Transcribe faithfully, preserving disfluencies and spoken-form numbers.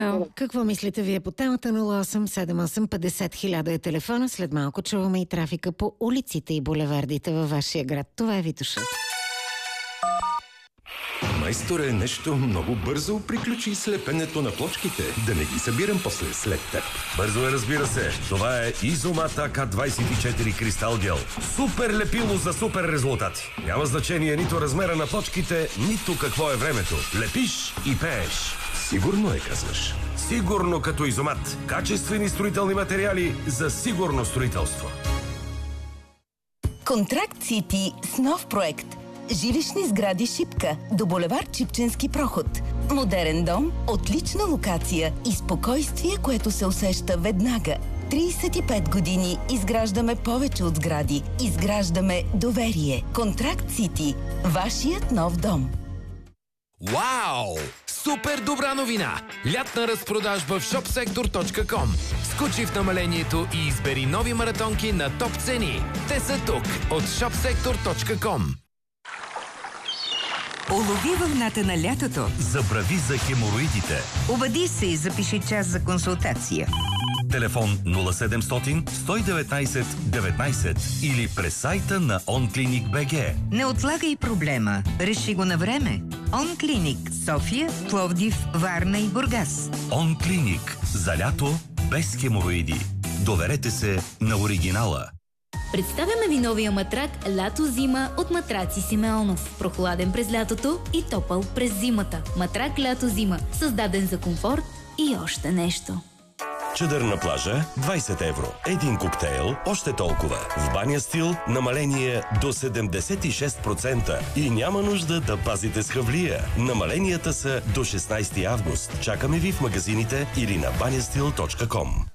Какво мислите вие по темата? Нула осем седем осем петдесет хиляда е телефона. След малко чуваме и трафика по улиците и булевардите във вашия град. Това е Витоша. Майсторе, нещо много бързо приключи слепенето на плочките. Да не ги събирам после след теб. Бързо е, разбира се. Това е Изомат А К двайсет и четири Кристал Гел. Супер лепило за супер резултати. Няма значение нито размера на плочките, нито какво е времето. Лепиш и пееш. Сигурно е, казваш. Сигурно като Изомат. Качествени строителни материали за сигурно строителство. Контракт Сити с нов проект. Жилищни сгради Шипка до булевард Чипченски проход. Модерен дом, отлична локация и спокойствие, което се усеща веднага. трийсет и пет години изграждаме повече от сгради. Изграждаме доверие. Контракт Сити. Вашият нов дом. Вау! Супер добра новина! Лятна разпродажба в шопсектор точка ком. Скочи в намалението и избери нови маратонки на топ цени. Те са тук от шопсектор точка ком. Улови вълната на лятото. Забрави за хемороидите. Обади се и запиши час за консултация. Телефон нула седемстотин сто и деветнайсет деветнайсет или през сайта на онклиник точка бг. Не отлагай проблема. Реши го на време. Онклиник София, Пловдив, Варна и Бургас. Онклиник. За лято без хемороиди. Доверете се на оригинала. Представяме ви новия матрак Лято-зима от Матраци Симеонов. Прохладен през лятото и топъл през зимата. Матрак Лято-зима. Създаден за комфорт и още нещо. Чадър на плажа двайсет евро. Един коктейл още толкова. В Баня Стил намаление до седемдесет и шест процента. И няма нужда да пазите с хавлия. Намаленията са до шестнайсети август. Чакаме ви в магазините или на баня стил точка ком.